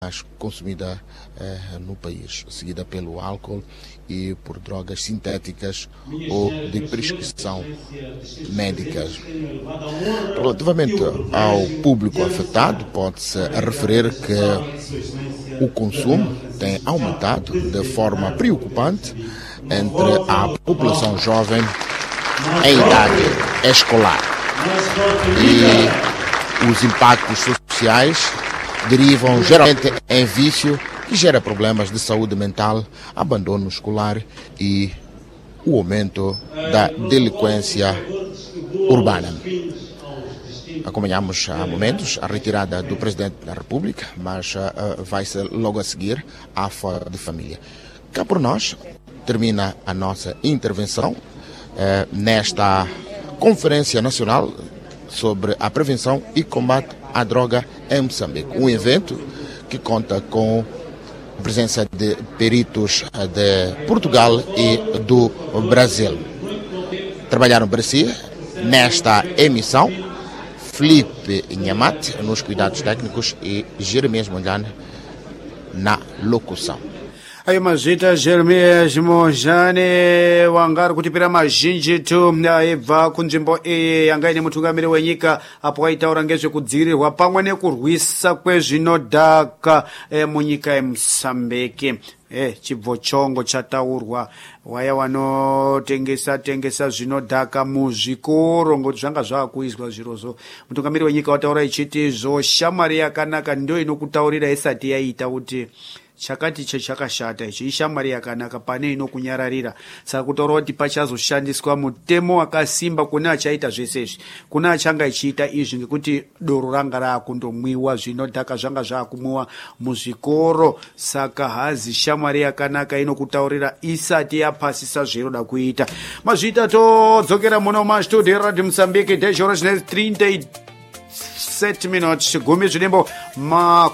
mais consumida no país, seguida pelo álcool e por drogas sintéticas ou de prescrição médica. Relativamente ao público afetado, pode-se referir que o consumo tem aumentado de forma preocupante entre a população jovem em idade escolar. E os impactos sociais derivam geralmente em vício que gera problemas de saúde mental, abandono escolar e o aumento da delinquência urbana. Acompanhamos há momentos a retirada do Presidente da República, mas vai ser logo a seguir a fora de família. Cá por nós, termina a nossa intervenção nesta Conferência Nacional sobre a Prevenção e Combate à Droga em Moçambique. Um evento que conta com a presença de peritos de Portugal e do Brasil. Trabalharam para si nesta emissão Felipe Inhamate nos cuidados técnicos e Jeremias Monjane na locução. Ayo mazvita Jeremias Monjane wangari kutipira mazhinji tu aibva kunzvimbo iyi yanga ine mutungamiri wenyika apo aitaura ngezvekudzivirirwa pamwe nekurwisa kwezvinodhaka munyika yeMozambique. Chibvo chongo chataurwa waya vanotengesa zvinodhaka muzvikoro ngoti zvanga zvaakuizwa zvirozvo. Mutungamiri wenyika wataura ichiti shamwari yakanaka ndio inokutaurira isati yaita kuti chakati chakashata ichi ishamwari yakanaka pane inokunyararira. Saka kutaura kuti pachazoshandiswa mutemo wakasimba kune achaita zvese izvi, kune achanga ichiita izvi, ngekuti doro ranga raakundomwiwa, zvinodhaka zvanga zvaakumwiwa muzvikoro. Saka hazi shamwari yakanaka inokutaurira isati yapasisa zveinoda kuita. Mazvita todzokera muno mastudio Radio Mozambique, 10 horas 37 minutos, gumi zvinembo